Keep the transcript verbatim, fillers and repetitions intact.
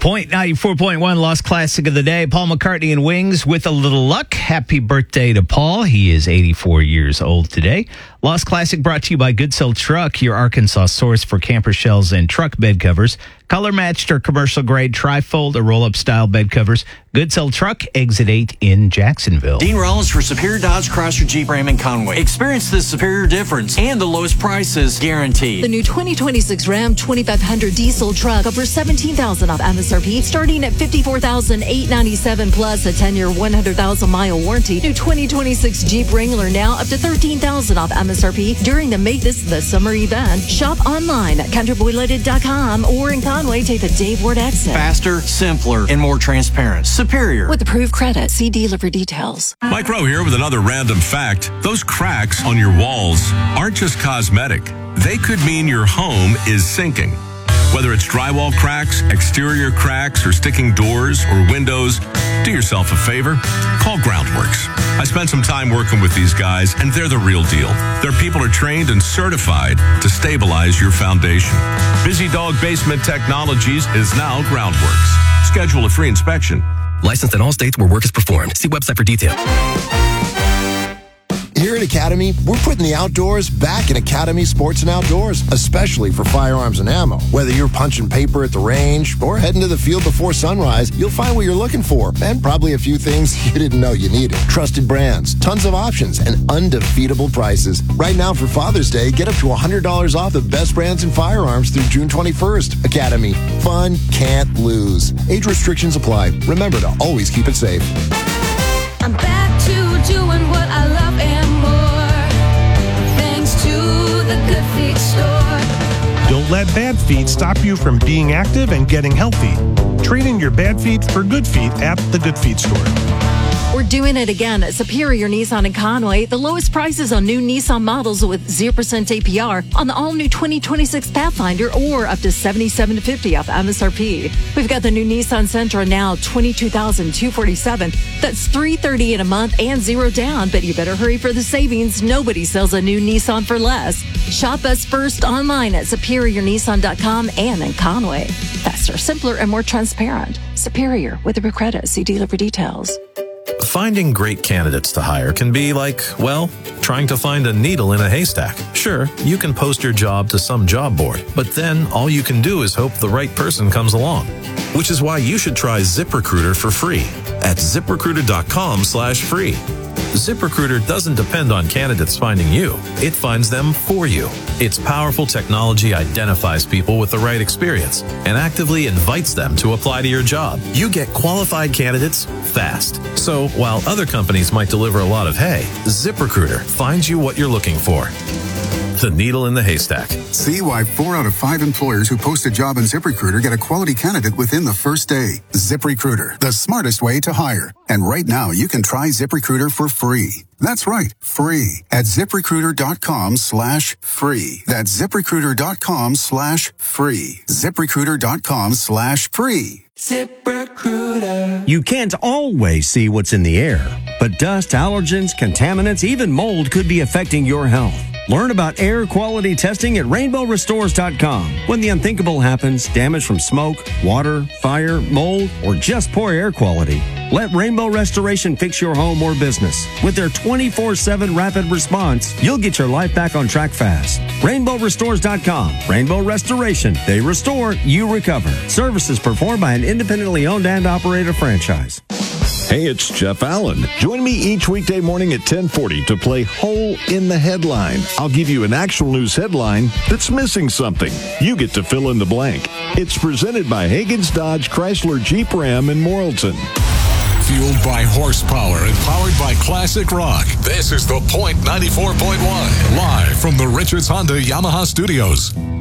Point ninety-four point one Lost Classic of the Day. Paul McCartney and Wings with a little luck. Happy birthday to Paul. He is eighty-four years old today. Lost Classic brought to you by Goodsell Truck, your Arkansas source for camper shells and truck bed covers. Color matched or commercial grade trifold or roll up style bed covers. Goodsell Truck, exit eight in Jacksonville. Dean Rollins for Superior Dodge, Chrysler, Jeep, Ram, and Conway. Experience the superior difference and the lowest prices guaranteed. The new twenty twenty-six Ram twenty-five hundred diesel truck over seventeen thousand dollars off M S R P, starting at fifty-four thousand eight hundred ninety-seven dollars plus a ten-year, one hundred thousand mile warranty. New twenty twenty-six Jeep Wrangler now up to thirteen thousand dollars off M S R P during the Make This the Summer event. Shop online at country boy limited dot com or in Conway, take the Dave Ward exit. Faster, simpler, and more transparent. Superior. With approved credit, see dealer for details. Mike Rowe here with another random fact. Those cracks on your walls aren't just cosmetic. They could mean your home is sinking. Whether it's drywall cracks, exterior cracks, or sticking doors or windows, do yourself a favor. Call Groundworks. I spent some time working with these guys, and they're the real deal. Their people are trained and certified to stabilize your foundation. Busy Dog Basement Technologies is now Groundworks. Schedule a free inspection. Licensed in all states where work is performed. See website for details. Here at Academy, we're putting the outdoors back in Academy Sports and Outdoors, especially for firearms and ammo. Whether you're punching paper at the range or heading to the field before sunrise, you'll find what you're looking for and probably a few things you didn't know you needed. Trusted brands, tons of options, and undefeatable prices. Right now for Father's Day, get up to one hundred dollars off the best brands in firearms through June twenty-first. Academy. Fun can't lose. Age restrictions apply. Remember to always keep it safe. I'm back to doing what I love and more, thanks to the Good Feet store. Don't let bad feet stop you from being active and getting healthy. Trade in your bad feet for good feet at the Good Feet store. We're doing it again at Superior Nissan in Conway. The lowest prices on new Nissan models with zero percent A P R on the all-new twenty twenty-six Pathfinder or up to seventy-seven fifty off M S R P. We've got the new Nissan Sentra now twenty-two thousand two hundred forty-seven. That's three hundred thirty in a month and zero down, but you better hurry for the savings. Nobody sells a new Nissan for less. Shop us first online at superior nissan dot com and in Conway. Faster, simpler, and more transparent. Superior with a credit. See dealer for details. Finding great candidates to hire can be like, well, trying to find a needle in a haystack. Sure, you can post your job to some job board, but then all you can do is hope the right person comes along. Which is why you should try ZipRecruiter for free at zip recruiter dot com slash free. ZipRecruiter doesn't depend on candidates finding you. It finds them for you. Its powerful technology identifies people with the right experience and actively invites them to apply to your job. You get qualified candidates fast. So while other companies might deliver a lot of hay, ZipRecruiter finds you what you're looking for. The needle in the haystack. See why four out of five employers who post a job on ZipRecruiter get a quality candidate within the first day. ZipRecruiter, the smartest way to hire. And right now, you can try ZipRecruiter for free. That's right, free at zip recruiter dot com slash free. That's zip recruiter dot com slash free. zip recruiter dot com slash free. ZipRecruiter. You can't always see what's in the air, but dust, allergens, contaminants, even mold could be affecting your health. Learn about air quality testing at rainbow restores dot com. When the unthinkable happens, damage from smoke, water, fire, mold, or just poor air quality, let Rainbow Restoration fix your home or business. With their twenty-four seven rapid response, you'll get your life back on track fast. rainbow restores dot com. Rainbow Restoration. They restore, you recover. Services performed by an independently owned and operated franchise. Hey, it's Jeff Allen. Join me each weekday morning at ten forty to play Hole in the Headline. I'll give you an actual news headline that's missing something. You get to fill in the blank. It's presented by Hagen's Dodge Chrysler Jeep Ram in Morrilton. Fueled by horsepower and powered by classic rock. This is The Point ninety-four point one. Live from the Richards Honda Yamaha Studios.